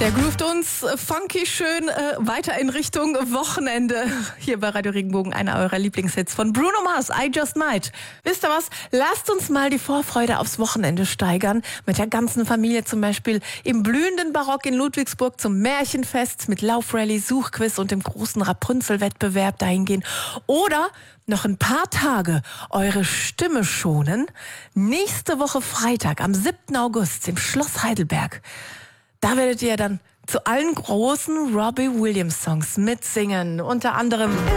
Der groovt uns funky schön weiter in Richtung Wochenende. Hier bei Radio Regenbogen, einer eurer Lieblingshits von Bruno Mars, I Just Might. Wisst ihr was? Lasst uns mal die Vorfreude aufs Wochenende steigern. Mit der ganzen Familie zum Beispiel im blühenden Barock in Ludwigsburg zum Märchenfest mit Laufrallye, Suchquiz und dem großen Rapunzel-Wettbewerb dahin gehen. Oder noch ein paar Tage eure Stimme schonen. Nächste Woche Freitag am 7. August im Schloss Heidelberg. Da werdet ihr dann zu allen großen Robbie Williams Songs mitsingen. Unter anderem